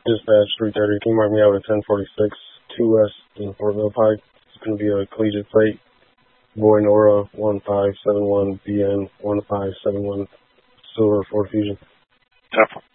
Dispatch 330. Can you mark me out at 1046 2 West in Fort Pike? It's going to be a collegiate plate. Boy Nora 1571 BN 1571 Silver Ford Fusion. Tough.